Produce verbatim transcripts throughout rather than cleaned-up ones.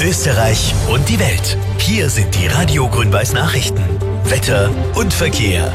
Österreich und die Welt. Hier sind die Radio Grün-Weiß Nachrichten. Wetter und Verkehr.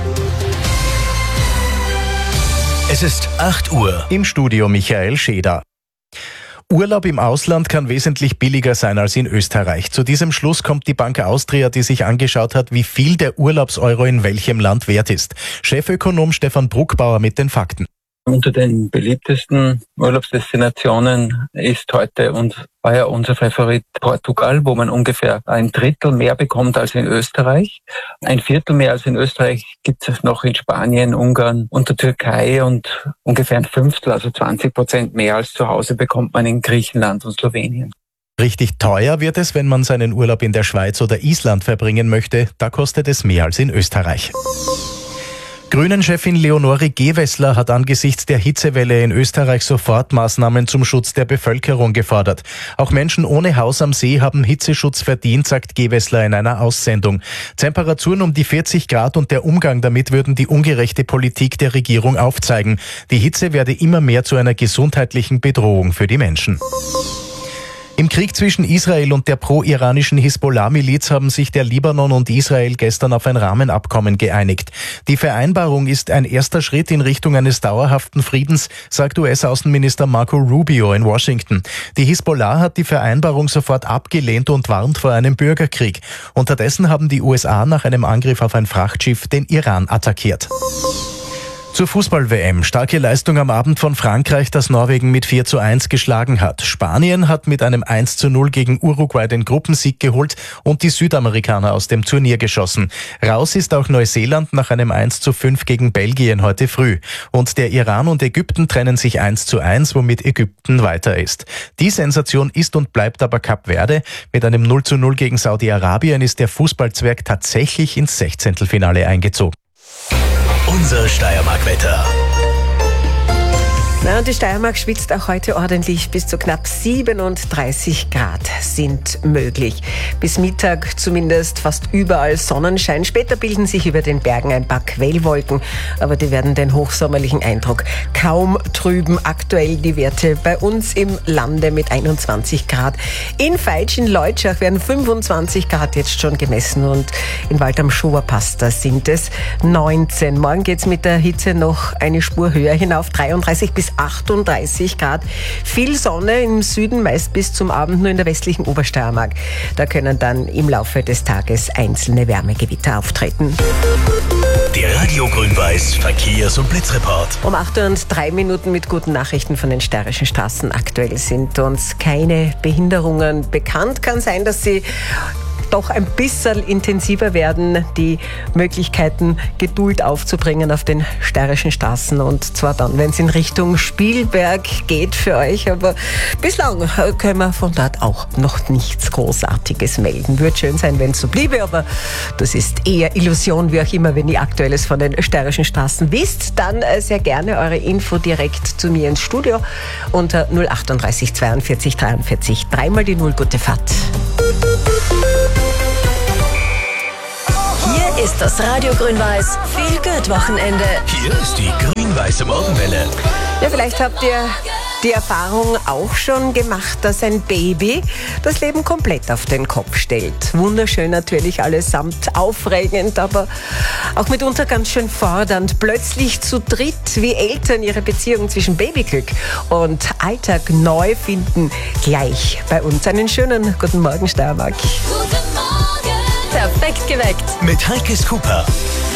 Es ist acht Uhr. Im Studio Michael Scheder. Urlaub im Ausland kann wesentlich billiger sein als in Österreich. Zu diesem Schluss kommt die Bank Austria, die sich angeschaut hat, wie viel der Urlaubseuro in welchem Land wert ist. Chefökonom Stefan Bruckbauer mit den Fakten. Unter den beliebtesten Urlaubsdestinationen ist heute und war ja unser Favorit Portugal, wo man ungefähr ein Drittel mehr bekommt als in Österreich. Ein Viertel mehr als in Österreich gibt es noch in Spanien, Ungarn und der Türkei und ungefähr ein Fünftel, also zwanzig Prozent mehr als zu Hause bekommt man in Griechenland und Slowenien. Richtig teuer wird es, wenn man seinen Urlaub in der Schweiz oder Island verbringen möchte. Da kostet es mehr als in Österreich. Grünen-Chefin Leonore Gewessler hat angesichts der Hitzewelle in Österreich Sofortmaßnahmen zum Schutz der Bevölkerung gefordert. Auch Menschen ohne Haus am See haben Hitzeschutz verdient, sagt Gewessler in einer Aussendung. Temperaturen um die vierzig Grad und der Umgang damit würden die ungerechte Politik der Regierung aufzeigen. Die Hitze werde immer mehr zu einer gesundheitlichen Bedrohung für die Menschen. Im Krieg zwischen Israel und der pro-iranischen Hisbollah-Miliz haben sich der Libanon und Israel gestern auf ein Rahmenabkommen geeinigt. Die Vereinbarung ist ein erster Schritt in Richtung eines dauerhaften Friedens, sagt U S-Außenminister Marco Rubio in Washington. Die Hisbollah hat die Vereinbarung sofort abgelehnt und warnt vor einem Bürgerkrieg. Unterdessen haben die U S A nach einem Angriff auf ein Frachtschiff den Iran attackiert. Zur Fußball-W M. Starke Leistung am Abend von Frankreich, das Norwegen mit vier zu eins geschlagen hat. Spanien hat mit einem eins zu null gegen Uruguay den Gruppensieg geholt und die Südamerikaner aus dem Turnier geschossen. Raus ist auch Neuseeland nach einem eins zu fünf gegen Belgien heute früh. Und der Iran und Ägypten trennen sich eins zu eins, womit Ägypten weiter ist. Die Sensation ist und bleibt aber Kap Verde. Mit einem null zu null gegen Saudi-Arabien ist der Fußballzwerg tatsächlich ins Sechzehntelfinale eingezogen. Unser Steiermark-Wetter. Na, und die Steiermark schwitzt auch heute ordentlich. Bis zu knapp siebenunddreißig Grad sind möglich. Bis Mittag zumindest fast überall Sonnenschein. Später bilden sich über den Bergen ein paar Quellwolken, aber die werden den hochsommerlichen Eindruck kaum trüben. Aktuell die Werte bei uns im Lande mit einundzwanzig Grad. In Feitsch in Leutschach werden fünfundzwanzig Grad jetzt schon gemessen und in Wald am Schoberpass, da sind es neunzehn. Morgen geht's mit der Hitze noch eine Spur höher hinauf, dreiunddreißig bis achtunddreißig Grad. Viel Sonne im Süden, meist bis zum Abend nur in der westlichen Obersteiermark. Da können dann im Laufe des Tages einzelne Wärmegewitter auftreten. Der Radio Grün-Weiß Verkehrs- und Blitzreport. Um acht Uhr und drei Minuten mit guten Nachrichten von den steirischen Straßen. Aktuell sind uns keine Behinderungen bekannt. Kann sein, dass sie doch ein bisschen intensiver werden, die Möglichkeiten, Geduld aufzubringen auf den steirischen Straßen, und zwar dann, wenn es in Richtung Spielberg geht für euch, aber bislang können wir von dort auch noch nichts Großartiges melden. Würde schön sein, wenn es so bliebe, aber das ist eher Illusion, wie auch immer. Wenn ihr Aktuelles von den steirischen Straßen wisst, dann sehr gerne eure Info direkt zu mir ins Studio unter null achtunddreißig zweiundvierzig dreiundvierzig, dreimal die Null. Gute Fahrt. Hier ist das Radio Grün-Weiß Feel-Good-Wochenende. Hier ist die grün-weiße Morgenwelle. Ja, vielleicht habt ihr die Erfahrung auch schon gemacht, dass ein Baby das Leben komplett auf den Kopf stellt. Wunderschön natürlich allesamt, aufregend, aber auch mitunter ganz schön fordernd. Plötzlich zu dritt, wie Eltern ihre Beziehung zwischen Babyglück und Alltag neu finden, gleich bei uns. Einen schönen guten Morgen, Steiermark. Guten Morgen. Perfekt geweckt. Mit Heikes Cooper.